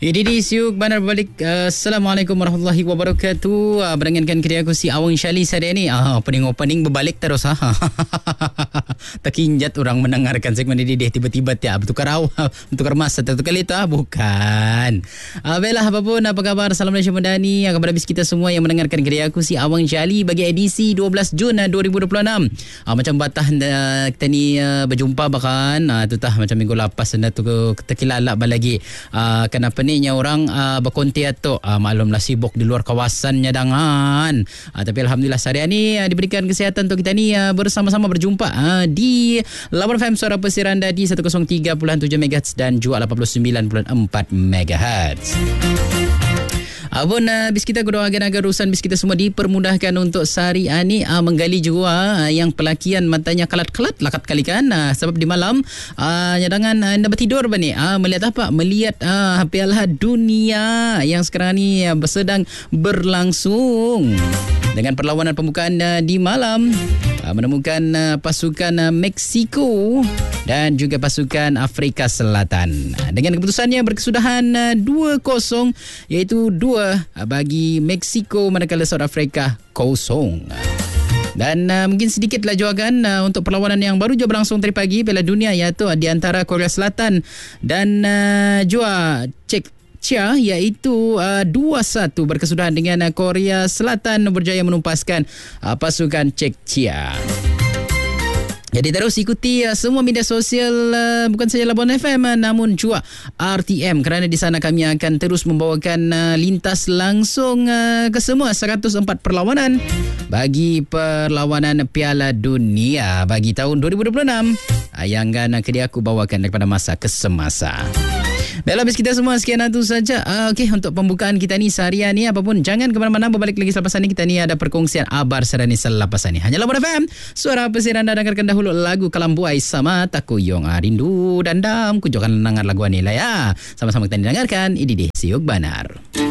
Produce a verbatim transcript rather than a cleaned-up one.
Ini di siuk banar balik. Uh, Assalamualaikum warahmatullahi wabarakatuh. Uh, Berengankan kerja aku si Awang Syali saya ni. Ah, opening-opening berbalik terus ha. Terkinjat orang mendengarkan segmen ini deh tiba-tiba tiap bertukar awal, bertukar masa, tertukar lita bukan. Uh, Baiklah apapun apa khabar? Salam Malaysia Madani. Kepada habis kita semua yang mendengarkan kerja aku si Awang Syali bagi edisi dua belas Jun dua ribu dua puluh enam. Uh, macam batah uh, kita ni uh, berjumpa bahkan uh, tu tah macam minggu lepas anda tu terkilalak lagi. Uh, kenapa ni nya orang uh, berkonti atau uh, maklumlah sibuk di luar kawasan nyadangan. Uh, tapi alhamdulillah sehari ni uh, diberikan kesihatan untuk kita ni uh, bersama-sama berjumpa uh, di Lawan F M Suara Pesir anda di seratus tiga puluh tujuh megahertz dan juga lapan puluh sembilan puluh empat megahertz. Abun uh, bis kita doakan agar urusan bis kita semua dipermudahkan untuk sehari ini uh, menggali juga uh, yang pelakian matanya kelat-kelat lakat kali kan uh, sebab di malam uh, nyadangan uh, anda bertidur apa ni uh, melihat apa melihat uh, Piala Dunia yang sekarang ni uh, sedang berlangsung dengan perlawanan pembukaan uh, di malam uh, menemukan uh, pasukan uh, Meksiko dan juga pasukan Afrika Selatan dengan keputusannya berkesudahan uh, dua kosong iaitu dua bagi Meksiko manakala South Africa kosong. Dan uh, mungkin sedikit lajuakan uh, untuk perlawanan yang baru je berlangsung tadi pagi Piala Dunia iaitu di antara Korea Selatan dan uh, juga Czechia iaitu uh, dua satu berkesudahan dengan uh, Korea Selatan berjaya menumpaskan uh, pasukan Czechia. Jadi terus ikuti uh, semua media sosial uh, bukan saja Labuan F M uh, namun juga R T M kerana di sana kami akan terus membawakan uh, lintas langsung uh, ke semua seratus empat perlawanan bagi perlawanan Piala Dunia bagi tahun dua ribu dua puluh enam uh, yang akan uh, aku bawakan daripada masa ke semasa. Baiklah, habis kita semua sekian itu saja. Uh, Okey, untuk pembukaan kita ni seharian ni apapun jangan ke mana-mana, berbalik lagi selepas ini kita ni ada perkongsian abar serani selepas ini. Hanya Labuan F M, Suara Pesir anda dengarkan dahulu lagu Kalam Buai sama Takuyong Rindu dan Dam. Kujokan lenangan lagu ni lah ya. Sama-sama kita dengarkan. Ini di Siuk Banar.